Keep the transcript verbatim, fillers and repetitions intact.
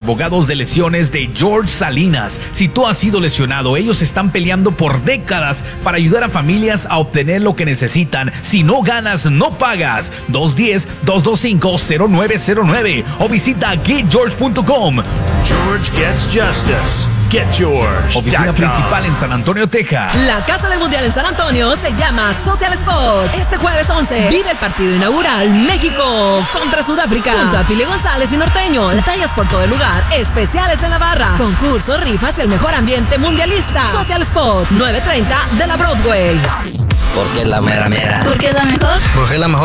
abogados de lesiones de George Salinas. Si tú has sido lesionado, ellos están peleando por décadas para ayudar a familias a obtener lo que necesitan. Si no ganas, no pagas. dos uno cero, dos dos cinco, cero nueve cero nueve o visita get george punto com. George gets justice. Get George. Oficina principal en San Antonio, Texas. La Casa del Mundial en San Antonio se llama Social Spot. Este jueves once vive el partido inaugural México contra Sudáfrica. Junto a Pili González y Norteño. Detalles por todo el lugar. Especiales en la barra. Concursos, rifas y el mejor ambiente mundialista. Social Spot, nueve treinta de la Broadway. Porque es la mera mera. Porque es la mejor. Porque es la mejor.